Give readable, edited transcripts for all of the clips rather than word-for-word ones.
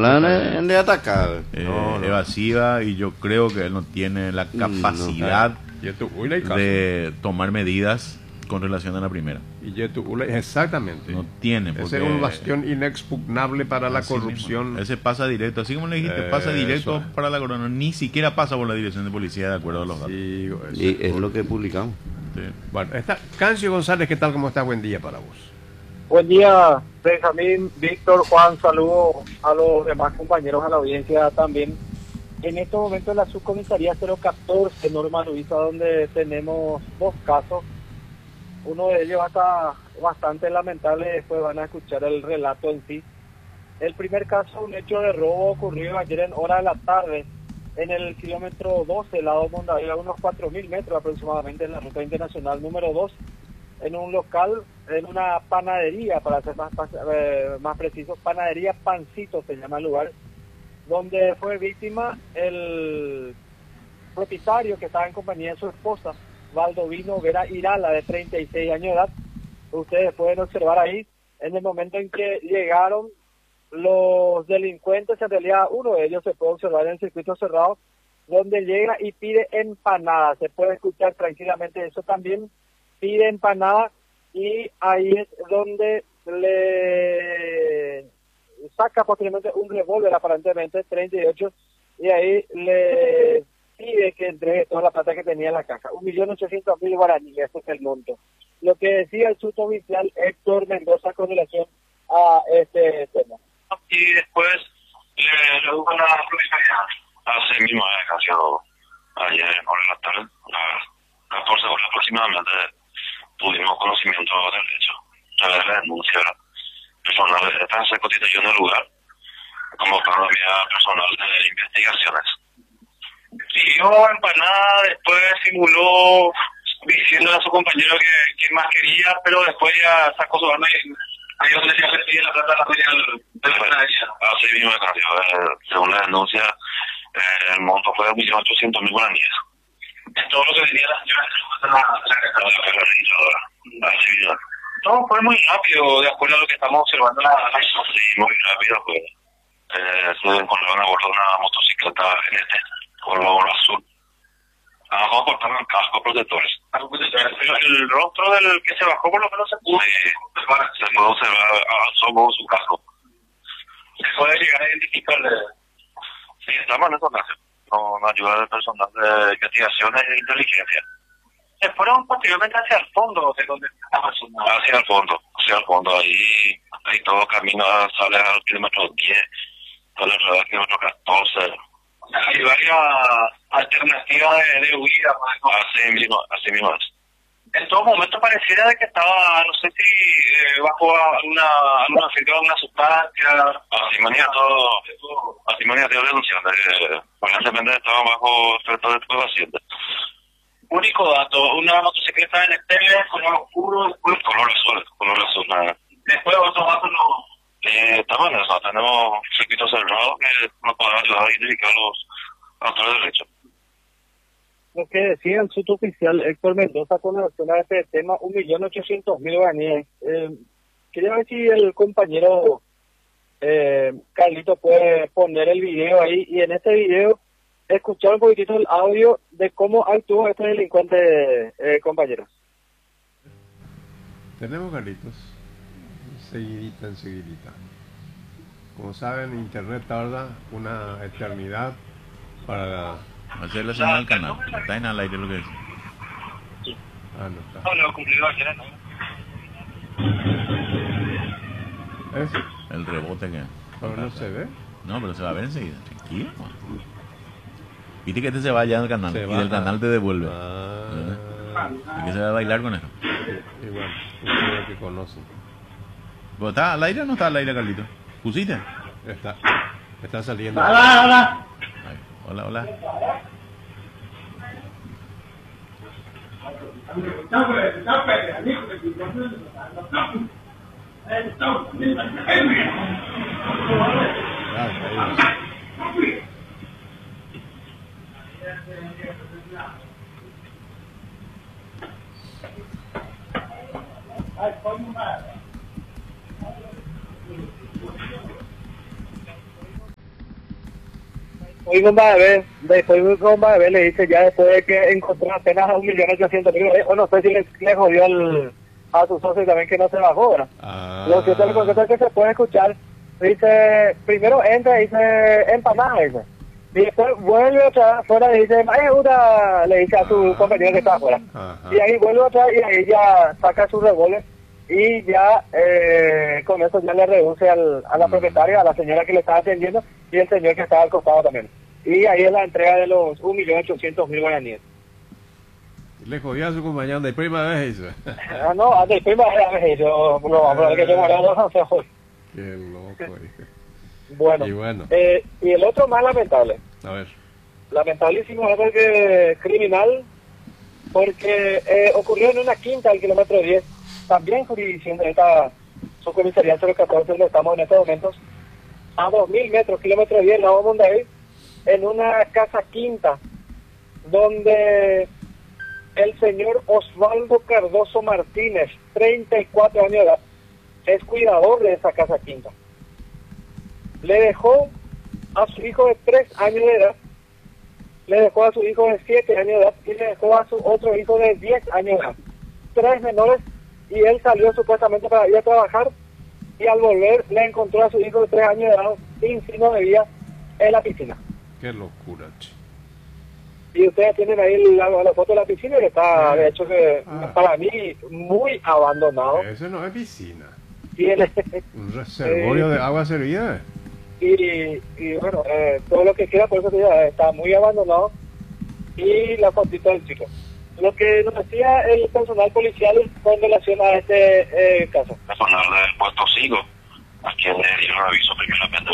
hablan en de atacar. Evasiva, y yo creo que él no tiene la capacidad de tomar medidas con relación a la primera. Exactamente. No tiene. Ese es un bastión inexpugnable para la corrupción. Mismo. Ese pasa directo, así como le dijiste, pasa directo para la corona. Ni siquiera pasa por la dirección de policía, de acuerdo a los datos. Sí, y es lo que publicamos. Sí. Bueno, Cancio González, ¿qué tal? ¿Cómo estás? Buen día para vos. Buen día, Benjamín, Víctor, Juan, saludos a los demás compañeros, a la audiencia también. En este momento en la subcomisaría 014, Norma Luisa, donde tenemos 2 casos. Uno de ellos está bastante lamentable, después van a escuchar el relato en sí. El primer caso, un hecho de robo ocurrido ayer en hora de la tarde, en el kilómetro 12, lado Mondadí, a unos 4.000 metros aproximadamente en la ruta internacional número 2, en un local, en una panadería, para ser más preciso, panadería Pancito se llama el lugar, donde fue víctima el propietario que estaba en compañía de su esposa, Valdovino Vera Irala, de 36 años de edad. Ustedes pueden observar ahí, en el momento en que llegaron los delincuentes, en realidad uno de ellos se puede observar en el circuito cerrado, donde llega y pide empanada, se puede escuchar tranquilamente eso también, pide empanada, y ahí es donde le saca posteriormente un revólver, aparentemente 38, y ahí le pide que entregue toda la plata que tenía en la caja, 1.800.000 guaraníes, ese es el monto. Lo que decía el suboficial Héctor Mendoza con relación a este tema. Y después le redujo la provisionalidad. Así mismo, casi ayer por la tarde, a 14 horas aproximadamente, tuvimos conocimiento del hecho. A ver, la denuncia personal se constituyó en el lugar, convocando a personal de investigaciones. Siguió empanada, después simuló diciéndole a su compañero que más quería, pero después ya sacó su arma y ahí donde ya le pide la plata a la media de la panadería. Así mismo, según la denuncia, el monto fue de 1.800.000 guaraníes. Es todo lo que venía la señora de la registradora. Así mismo. Todo fue muy rápido, de acuerdo a lo que estamos observando en la sí, muy rápido, pues. Se encontraron a bordo de una motocicleta color azul. Abajo portaron cascos protectores. Pero el rostro del que se bajó por lo menos se pudo observar, asomó su casco. ¿Se puede llegar a identificarle? Sí, estamos en esa ocasión, con ayuda del personal de investigaciones e inteligencia. Se fueron posteriormente hacia el fondo, de donde estaba su hacia el fondo, ahí todo camino sale al kilómetro 10, sale al kilómetro 14. Hay varias alternativas de huida. Así mismo es. En todo momento pareciera de que estaba, no sé si bajo alguna efecto de alguna sustancia. Así manía todo denunciante. Aparentemente estaba bajo efecto de estupefacientes. Único dato, una motocicleta en exterior, color oscuro, después color azul, nada. Después otro dato no. Estamos en eso, tenemos circuitos cerrados que nos pueden ayudar a identificar los autores del hecho. Lo que decía el suboficial Héctor Mendoza con relación a este tema, 1.800.000 guaraníes. Quería ver si el compañero Carlito puede poner el video ahí, y en ese video escuchar un poquitito el audio de cómo actuó este delincuente, compañeros. Tenemos, Carlitos, enseguidita. Como saben, internet tarda una eternidad para hacer la señal del canal. Está en al aire lo que dice. no está. No, lo cumplido ayer, ¿no? ¿Ese? El rebote que... Pero no se ve. No, pero se va a ver enseguida. Tranquilo. Viste que este se va allá del canal, y del canal te devuelve. ¿Y que se va a bailar con eso? Y bueno, ustedes que conocen. ¿Pero está al aire o no está al aire, Carlito? ¿Pusiste? Está saliendo. Hola. Hola. Fui con Bebé, después fui con Bebé, le dice ya después de que encontró apenas a 1.800.000, o no sé si le jodió a su socio también que no se bajó, ¿verdad? Lo cierto es que se puede escuchar, dice, primero entra y dice empanada, dice, y después vuelve otra vez afuera y dice, le dice a su compañero que está afuera, y ahí vuelve otra vez y ahí ya saca su revólver y ya con eso ya le reduce a la propietaria, a la señora que le estaba atendiendo y el señor que estaba al costado también. Y ahí es la entrega de los 1.800.000 guaraníes. Le jodió a su compañero de prima vez eso. No, de prima vez yo, no, que yo no sé hoy. Qué loco. Bueno, y el otro más lamentable. A ver. Lamentablísimo es porque criminal, porque ocurrió en una quinta al kilómetro 10, también jurisdicción de esta subcomisaría 014, donde estamos en estos momentos, a 2.000 metros, kilómetro 10, la vamos a ir, en una casa quinta, donde el señor Osvaldo Cardoso Martínez, 34 años de edad, es cuidador de esa casa quinta. Le dejó a su hijo de 3 años de edad, le dejó a su hijo de 7 años de edad y le dejó a su otro hijo de 10 años de edad. 3 menores, y él salió supuestamente para ir a trabajar y al volver le encontró a su hijo de 3 años de edad sin signo de vida en la piscina. Qué locura, che. Y ustedes tienen ahí la foto de la piscina que está, de hecho, que para mí muy abandonado. Eso no es piscina. Tiene un reservorio de agua servida. Y bueno, todo lo que queda, por eso te digo, está muy abandonado. Y la fotito del chico. Lo que nos decía el personal policial con relación a este caso. Personal del puesto 5, a quien le dieron aviso primeramente,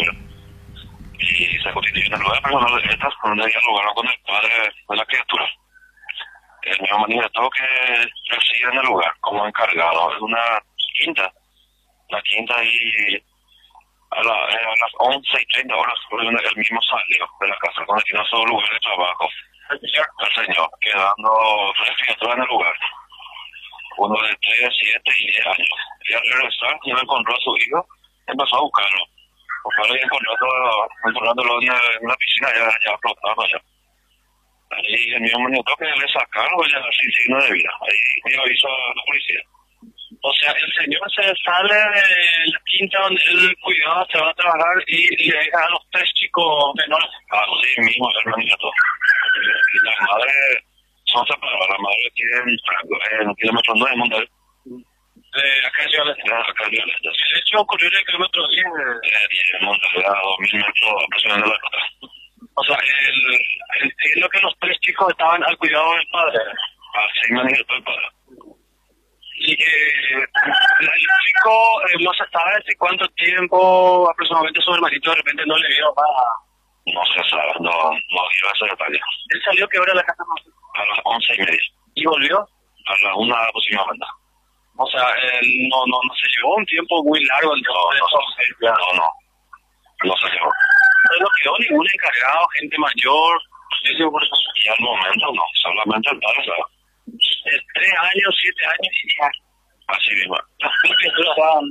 y se constituye en el lugar personal de estas donde dialogaron con el padre de la criatura. El mismo manifestó que reside en el lugar como encargado. Es una quinta. La quinta y a las 11:30 horas el mismo salió de la casa donde tiene su lugar de trabajo. El señor, quedando 3 criaturas en el lugar. Uno de 3, 7 y 10 años. Y al regresar, no encontró a su hijo, empezó a buscarlo. Buscarlo y encontrándolo en una piscina ya flotando ya. Ahí el mismo manifestó que le sacaron ya sin signo de vida. Ahí me avisó a la policía. O sea, el señor se sale de la quinta donde él cuidaba, se va a trabajar y le deja a los 3 chicos menores. Así mismo, el manifestó. Y las madres son separadas. La madre tiene en el kilómetro 9 de Montal. Acá en Ciudad Este. El hecho ocurrió en el kilómetro 10 de Montal, a 2.000 metros aproximadamente de la costa. O sea, lo que los 3 chicos estaban al cuidado del padre. Así manifestó el padre. Y el chico no se sabe hace cuánto tiempo aproximadamente su hermanito de repente no le vio más. No se sabe, no dio ese detalle. ¿Él salió qué hora de la casa? A las 11:30. ¿Y volvió? A las 1 aproximadamente. O sea, no se llevó un tiempo muy largo. No se llevó. No quedó ningún encargado, gente mayor. Y al momento no, solamente el padre sabe. 3 años, 7 años y ya. Así mismo. Las criaturas van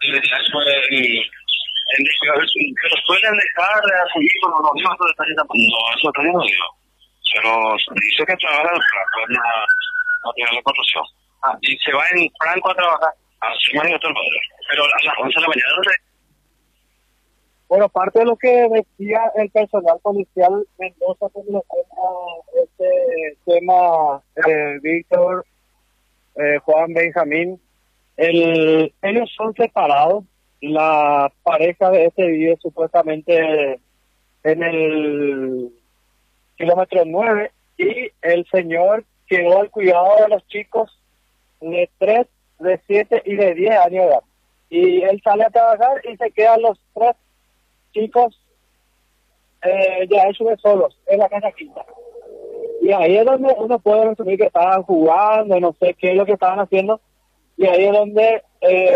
que lo suelen dejar a su hijo, no dio esos detalles tampoco. No, esos detalles no dio. Pero dice que trabaja en Franco, en una material de construcción. Y se va en Franco a trabajar. Así manifestó el padre. Pero a las 11 de la mañana no sé. Bueno, parte de lo que decía el personal policial Mendoza con relación a este tema, Víctor, Juan, Benjamín, ellos son separados. La pareja de este vive supuestamente en el kilómetro 9 y el señor quedó al cuidado de los chicos de 3, de 7 y de 10 años de edad. Y él sale a trabajar y se quedan los 3 chicos ya él sube solos en la casa quinta. Y ahí es donde uno puede resumir que estaban jugando, no sé qué es lo que estaban haciendo. Y ahí es donde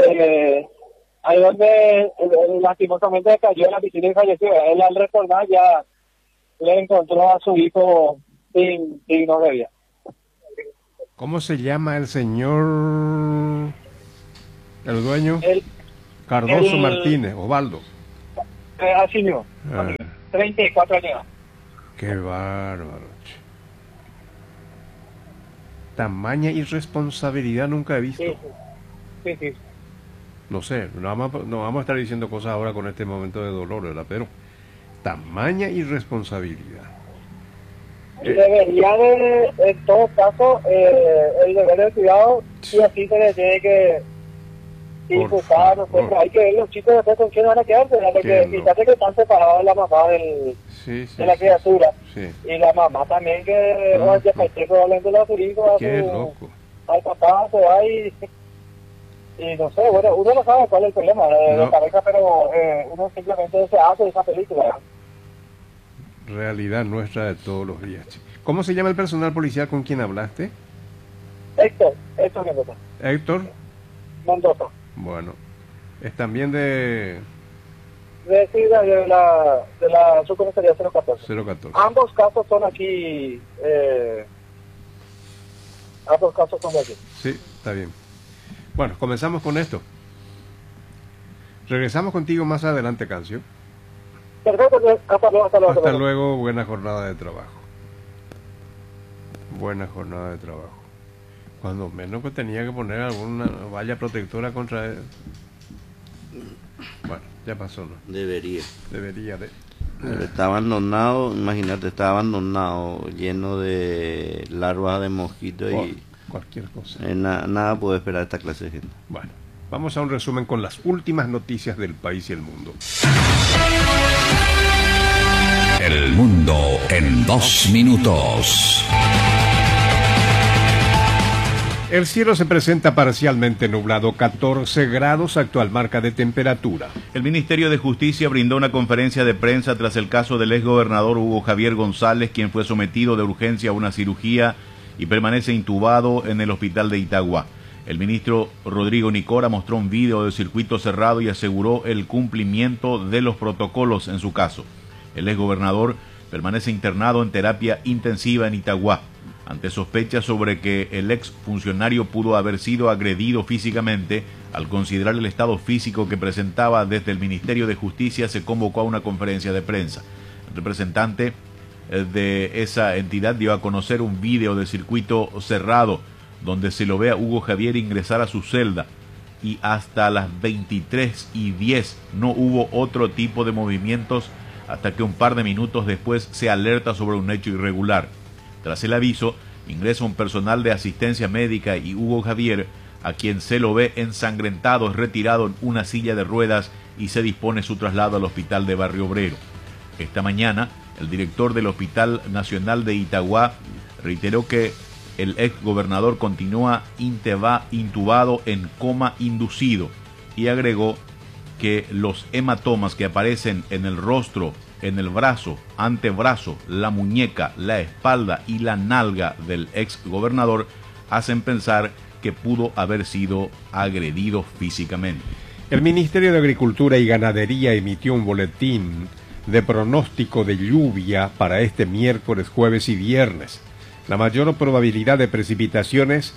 lastimosamente cayó en la piscina y falleció. Él al recordar ya le encontró a su hijo sin signo de vida. ¿Cómo se llama el señor, el dueño? Cardoso Martínez, Osvaldo. Así mismo, 34 años. Qué bárbaro. Che. Tamaña irresponsabilidad nunca he visto. Sí. No sé, no vamos a estar diciendo cosas ahora con este momento de dolor, ¿verdad? Pero tamaña irresponsabilidad. Debería de, en todo caso, el deber de cuidado, y así se le tiene que inculcar, nosotros. Hay que ver los chicos después con quién van a quedarse, ¿verdad? Porque fíjate que están separados la mamá de la criatura. Sí. Y la mamá también, que probablemente la hijo al papá se va y no sé, bueno, uno no sabe cuál es el problema de pareja, pero uno simplemente se hace esa película. Realidad nuestra de todos los días. ¿Cómo se llama el personal policial con quien hablaste? Héctor Mendoza. Héctor Mendoza. Bueno, es también de la subcomisaría 014. Ambos casos son aquí. Ambos casos son de aquí. Sí, está bien. Bueno, comenzamos con esto. Regresamos contigo más adelante, Cancio. Perfecto, hasta luego. Hasta luego, buena jornada de trabajo. Buena jornada de trabajo. Cuando menos que tenía que poner alguna valla protectora contra él. Bueno, ya pasó, ¿no? Debería. Está abandonado, imagínate, está abandonado, lleno de larvas de mosquitos y cualquier cosa. Nada puede esperar esta clase de gente. Bueno, vamos a un resumen con las últimas noticias del país y el mundo. El mundo en 2 minutos. El cielo se presenta parcialmente nublado, 14 grados, actual marca de temperatura. El Ministerio de Justicia brindó una conferencia de prensa tras el caso del exgobernador Hugo Javier González, quien fue sometido de urgencia a una cirugía y permanece intubado en el hospital de Itagua. El ministro Rodrigo Nicora mostró un video de circuito cerrado y aseguró el cumplimiento de los protocolos en su caso. El exgobernador permanece internado en terapia intensiva en Itagua, ante sospechas sobre que el exfuncionario pudo haber sido agredido físicamente. Al considerar el estado físico que presentaba desde el Ministerio de Justicia, se convocó a una conferencia de prensa. El representante de esa entidad dio a conocer un video de circuito cerrado donde se lo ve a Hugo Javier ingresar a su celda, y hasta las 23:10 no hubo otro tipo de movimientos hasta que un par de minutos después se alerta sobre un hecho irregular. Tras el aviso, ingresa un personal de asistencia médica y Hugo Javier, a quien se lo ve ensangrentado, es retirado en una silla de ruedas y se dispone su traslado al hospital de Barrio Obrero. Esta mañana, el director del Hospital Nacional de Itagua reiteró que el exgobernador continúa intubado en coma inducido y agregó que los hematomas que aparecen en el rostro, en el brazo, antebrazo, la muñeca, la espalda y la nalga del exgobernador hacen pensar que pudo haber sido agredido físicamente. El Ministerio de Agricultura y Ganadería emitió un boletín de pronóstico de lluvia para este miércoles, jueves y viernes. La mayor probabilidad de precipitaciones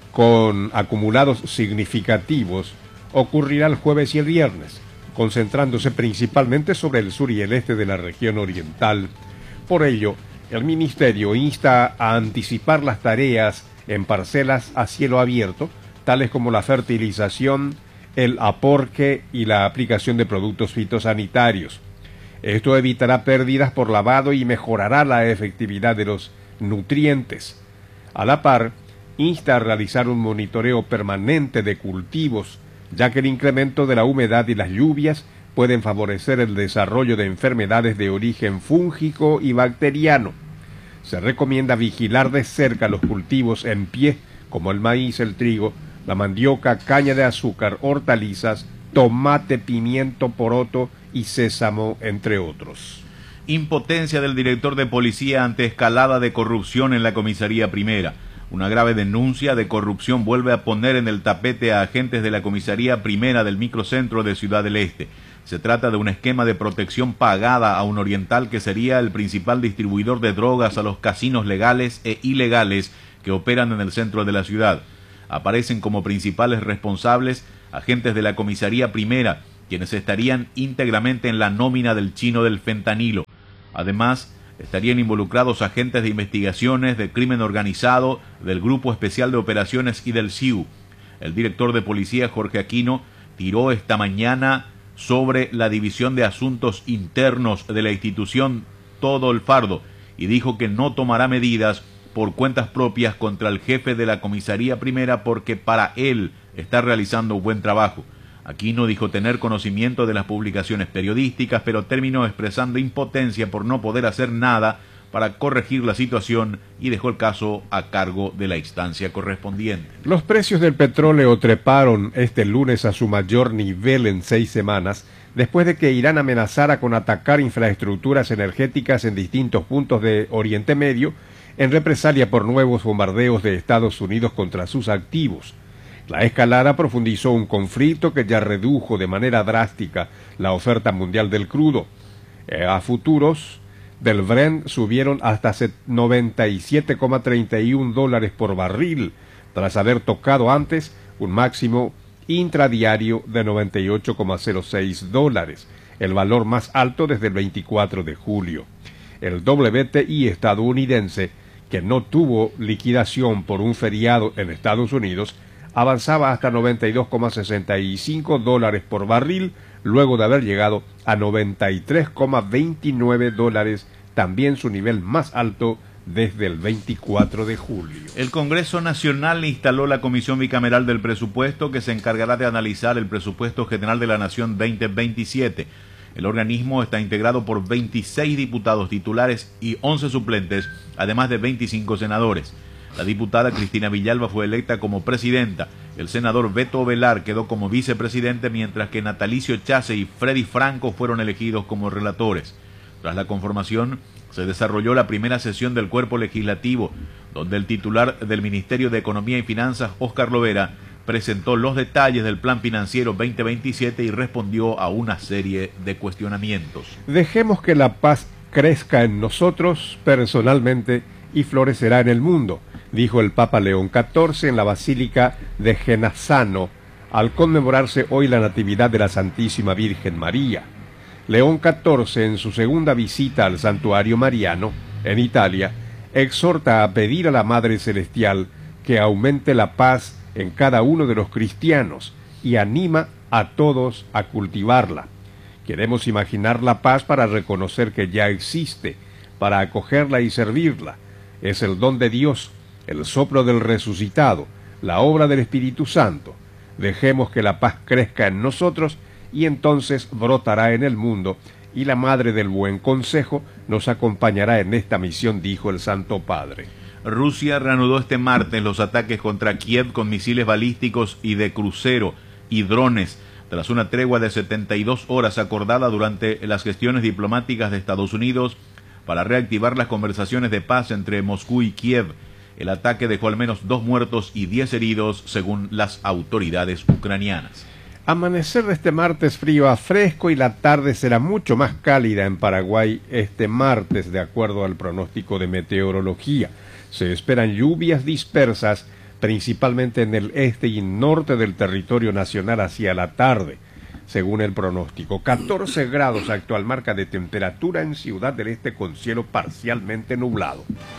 con acumulados significativos ocurrirá el jueves y el viernes, concentrándose principalmente sobre el sur y el este de la región oriental. Por ello, el Ministerio insta a anticipar las tareas en parcelas a cielo abierto, tales como la fertilización, el aporque y la aplicación de productos fitosanitarios. Esto evitará pérdidas por lavado y mejorará la efectividad de los nutrientes. A la par, insta a realizar un monitoreo permanente de cultivos, ya que el incremento de la humedad y las lluvias pueden favorecer el desarrollo de enfermedades de origen fúngico y bacteriano. Se recomienda vigilar de cerca los cultivos en pie, como el maíz, el trigo, la mandioca, caña de azúcar, hortalizas, tomate, pimiento, poroto y sésamo, entre otros. Impotencia del director de policía ante escalada de corrupción en la comisaría primera. Una grave denuncia de corrupción vuelve a poner en el tapete a agentes de la comisaría primera del microcentro de Ciudad del Este. Se trata de un esquema de protección pagada a un oriental que sería el principal distribuidor de drogas a los casinos legales e ilegales que operan en el centro de la ciudad. Aparecen como principales responsables agentes de la comisaría primera, quienes estarían íntegramente en la nómina del chino del fentanilo. Además, estarían involucrados agentes de investigaciones, de crimen organizado, del Grupo Especial de Operaciones y del CIU. El director de policía, Jorge Aquino, tiró esta mañana sobre la División de Asuntos Internos de la institución todo el fardo y dijo que no tomará medidas por cuentas propias contra el jefe de la comisaría primera porque para él está realizando un buen trabajo. Aquino dijo tener conocimiento de las publicaciones periodísticas, pero terminó expresando impotencia por no poder hacer nada para corregir la situación y dejó el caso a cargo de la instancia correspondiente. Los precios del petróleo treparon este lunes a su mayor nivel en 6 semanas, después de que Irán amenazara con atacar infraestructuras energéticas en distintos puntos de Oriente Medio, en represalia por nuevos bombardeos de Estados Unidos contra sus activos. La escalada profundizó un conflicto que ya redujo de manera drástica la oferta mundial del crudo. A futuros del Brent subieron hasta $97,31 por barril, tras haber tocado antes un máximo intradiario de $98,06, el valor más alto desde el 24 de julio. El WTI estadounidense, que no tuvo liquidación por un feriado en Estados Unidos, avanzaba hasta $92,65 por barril, luego de haber llegado a $93,29, también su nivel más alto desde el 24 de julio. El Congreso Nacional instaló la Comisión Bicameral del Presupuesto que se encargará de analizar el Presupuesto General de la Nación 2027. El organismo está integrado por 26 diputados titulares y 11 suplentes, además de 25 senadores. La diputada Cristina Villalba fue electa como presidenta. El senador Beto Velar quedó como vicepresidente, mientras que Natalicio Chase y Freddy Franco fueron elegidos como relatores. Tras la conformación, se desarrolló la primera sesión del cuerpo legislativo, donde el titular del Ministerio de Economía y Finanzas, Óscar Lovera, presentó los detalles del Plan Financiero 2027 y respondió a una serie de cuestionamientos. Dejemos que la paz crezca en nosotros personalmente y florecerá en el mundo, dijo el Papa León XIV en la Basílica de Genazzano, al conmemorarse hoy la Natividad de la Santísima Virgen María. León XIV, en su segunda visita al Santuario Mariano, en Italia, exhorta a pedir a la Madre Celestial que aumente la paz en cada uno de los cristianos y anima a todos a cultivarla. Queremos imaginar la paz para reconocer que ya existe, para acogerla y servirla. Es el don de Dios, el soplo del resucitado, la obra del Espíritu Santo. Dejemos que la paz crezca en nosotros y entonces brotará en el mundo, y la Madre del Buen Consejo nos acompañará en esta misión, dijo el Santo Padre. Rusia reanudó este martes los ataques contra Kiev con misiles balísticos y de crucero y drones, tras una tregua de 72 horas acordada durante las gestiones diplomáticas de Estados Unidos para reactivar las conversaciones de paz entre Moscú y Kiev. El ataque dejó al menos 2 muertos y 10 heridos, según las autoridades ucranianas. Amanecer de este martes frío a fresco y la tarde será mucho más cálida en Paraguay este martes, de acuerdo al pronóstico de meteorología. Se esperan lluvias dispersas, principalmente en el este y norte del territorio nacional hacia la tarde, según el pronóstico. 14 grados actual marca de temperatura en Ciudad del Este con cielo parcialmente nublado.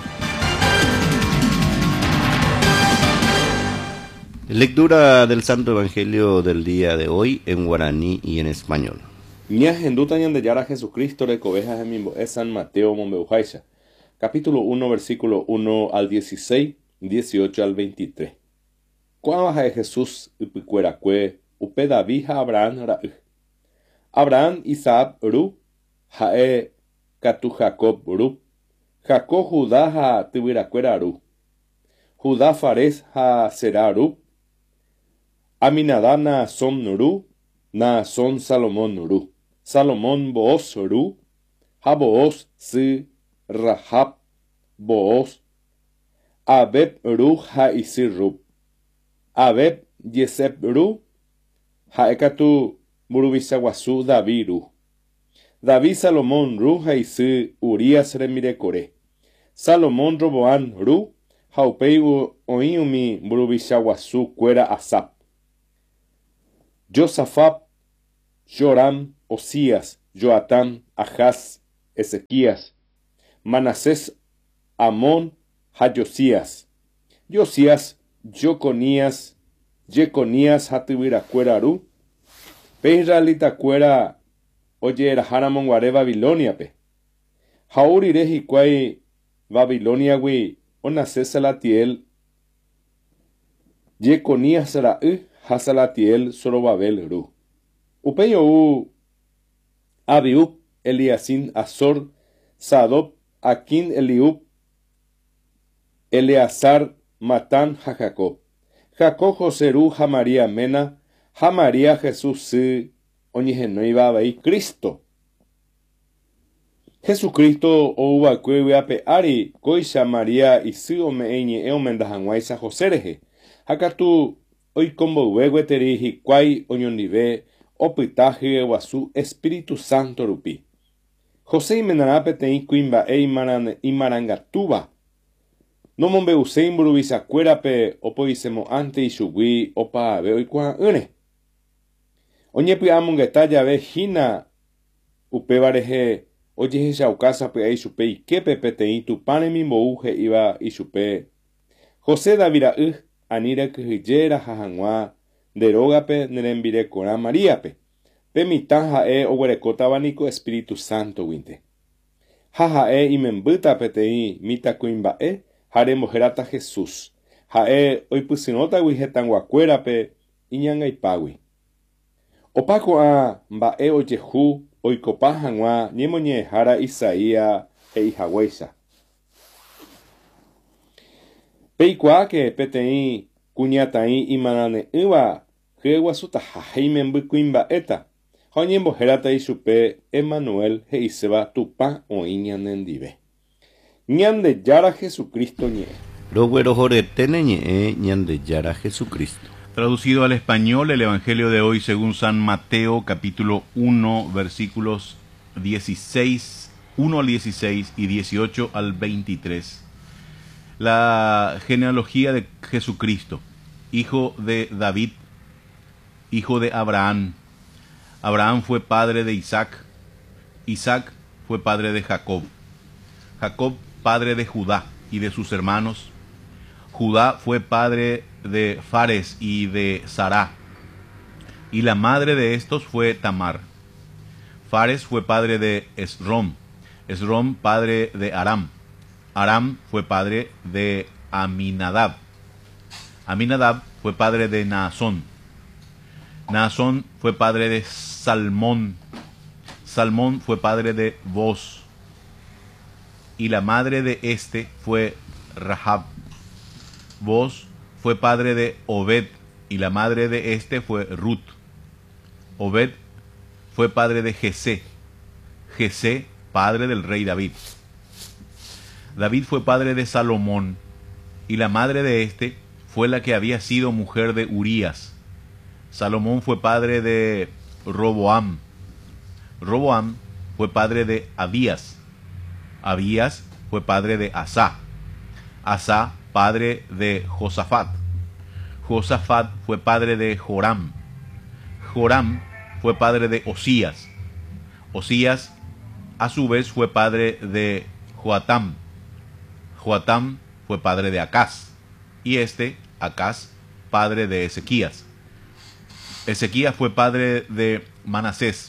Lectura del Santo Evangelio del día de hoy en guaraní y en español. Ñas enduta ñandeyara Jesucristo recovejas en mi San Mateo Mombeujaisha. Capítulo 1, versículo 1 al 16, 18 al 23. Cuán baja de Jesús upicueracue, upe David ha Abraham ra. Abraham Isaac ru, jae Catu Jacob ru. Jacob Judá ha tibiracuera ru. Judá Fares ha Será ru. Aminadab Naasón ru, Naasón Salomón ru. Salomón Booz ru, ha Booz si Rahab Booz. Abeb ru ha Isir ru. Abeb Yeseb ru, ha Ekatu Murubisaguasú David ru. David Salomón ru ha Isir Urias remirecore. Salomón Roboán ru, ha upei oiumi Murubisaguasú cuera Asap. Josafat, Joram, Osías, Joatam, Ahaz, Ezequías, Manasés, Amón, Josías. Josías, Jeconías, Hatibiracueraru. Pe Israelita cuera, oye, era Haramonguare Babilonia, pe. Jaurire Hikwai Babilonia, wi, Onase Salatiel. Jeconías será Hasalatiel, Zorobabel, ru. Upeyo Abiub, Eliasin, Azor, Sadob, Akin, Eliub, Eleazar, Matán, Jacob. Jacob, Joserú, Jamaría, Mena, Jamaría, Jesús, sí, Oñigenoiba, Baí, Cristo. Jesucristo, Ouba, Cueviape, Ari, Coisa, María, y sí, Omeñe, Eomendajanguaisa, Josereje. Hakatu, hoy combo huegueteriji, Quai, Oñonive, Opitaje, Guasú, Espíritu Santo, Rupi. José Menarape, Tein, Quimba, Imarangatuba. No mombe usein burubisa cuerape, opoisemo ante y shugui, opa, veo y cuan une. Oñepi amongetaya ve hina, upevareje, oye shaukasa pe ahí supe y que pepetein tu pane mi mouje iba y supe. José davira anira que jera jajangua, derogape nerembire cora maríape. Pe mitan jae oguerecota abanico Espíritu Santo winte. Jajae y membuta petein mita cuimbae. Hare mojerata Jesús. Jae oipusinota wijetanguacuerape iñangaipagui. Opaco a mbae oyehu oikopajangua niemoñehara Isaía e Ihaweisa. Peikuake petein cuñatain imanane iba jeguasuta jaimembukuimba eta. Joñembojerata isupe Emmanuel heiseba tupa oiñanendive. Ñande yara Jesucristo ñe. Roguero joretene ñe ñande yara Jesucristo. Traducido al español, el Evangelio de hoy según San Mateo, capítulo 1, versículos 1 al 16 y 18 al 23. La genealogía de Jesucristo, hijo de David, hijo de Abraham. Abraham fue padre de Isaac. Isaac fue padre de Jacob. Jacob padre de Judá y de sus hermanos. Judá fue padre de Fares y de Sará, y la madre de estos fue Tamar. Fares fue padre de Esrom, Esrom padre de Aram, Aram fue padre de Aminadab, Aminadab fue padre de Naasón, Naasón fue padre de Salmón, Salmón fue padre de Boz, y la madre de este fue Rahab. Boz fue padre de Obed, y la madre de este fue Ruth. Obed fue padre de Jesé, Jesé padre del rey David. David fue padre de Salomón, y la madre de este fue la que había sido mujer de Urías. Salomón fue padre de Roboam. Roboam fue padre de Abías. Abías fue padre de Asá. Asá, padre de Josafat. Josafat fue padre de Joram. Joram fue padre de Osías. Osías, a su vez, fue padre de Joatam. Joatam fue padre de Acaz. Y Acaz, padre de Ezequías. Ezequías fue padre de Manasés.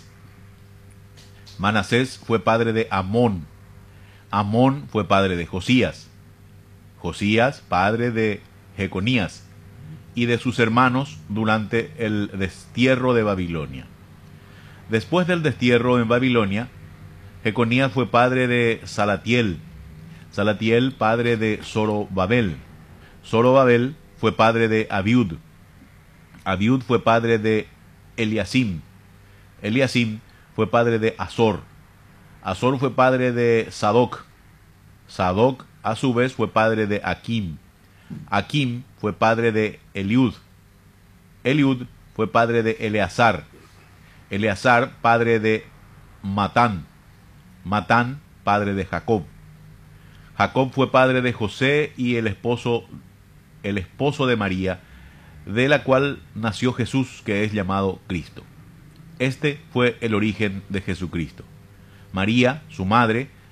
Manasés fue padre de Amón. Amón fue padre de Josías. Josías, padre de Jeconías y de sus hermanos durante el destierro de Babilonia. Después del destierro en Babilonia, Jeconías fue padre de Salatiel. Salatiel, padre de Zorobabel. Zorobabel fue padre de Abiud. Abiud fue padre de Eliasim. Eliasim fue padre de Azor. Azor fue padre de Sadoc. Sadoc, a su vez, fue padre de Akim. Akim fue padre de Eliud. Eliud fue padre de Eleazar. Eleazar, padre de Matán. Matán, padre de Jacob. Jacob fue padre de José y el esposo de María, de la cual nació Jesús, que es llamado Cristo. Este fue el origen de Jesucristo. María, su madre,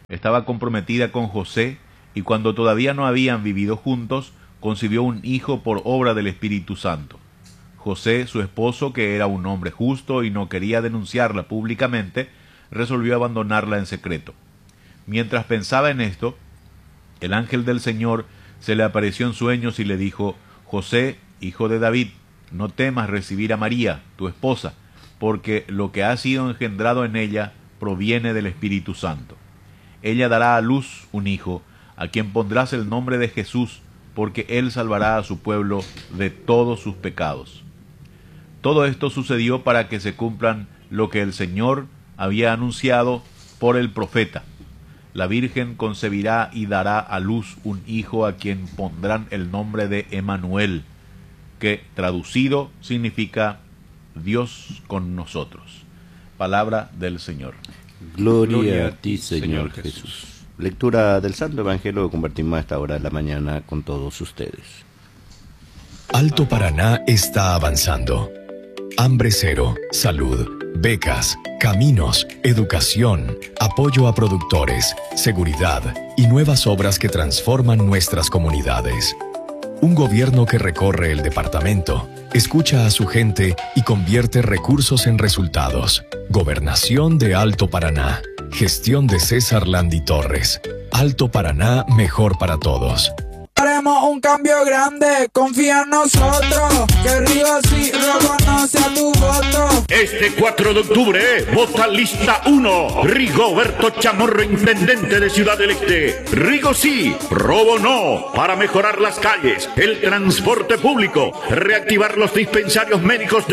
Estaba comprometida con José y cuando todavía no habían vivido juntos, concibió un hijo por obra del Espíritu Santo. José, su esposo, que era un hombre justo y no quería denunciarla públicamente, resolvió abandonarla en secreto. Mientras pensaba en esto, el ángel del Señor se le apareció en sueños y le dijo: José, hijo de David, no temas recibir a María, tu esposa, porque lo que ha sido engendrado en ella proviene del Espíritu Santo. Ella dará a luz un hijo, a quien pondrás el nombre de Jesús, porque él salvará a su pueblo de todos sus pecados. Todo esto sucedió para que se cumplan lo que el Señor había anunciado por el profeta. La Virgen concebirá y dará a luz un hijo a quien pondrán el nombre de Emmanuel, que traducido significa Dios con nosotros. Palabra del Señor. Gloria a ti, Señor Jesús. Lectura del Santo Evangelio que compartimos a esta hora de la mañana con todos ustedes. Alto Paraná está avanzando. Hambre cero, salud, becas, caminos, educación, apoyo a productores, seguridad y nuevas obras que transforman nuestras comunidades. Un gobierno que recorre el departamento, escucha a su gente y convierte recursos en resultados. Gobernación de Alto Paraná. Gestión de César Landi Torres. Alto Paraná, mejor para todos. Haremos un cambio grande, confía en nosotros, que Rigo sí reconoce a tu voto. Este 4 de octubre, vota lista 1, Rigoberto Chamorro, intendente de Ciudad del Este. Rigo sí, robo no, para mejorar las calles, el transporte público, reactivar los dispensarios médicos de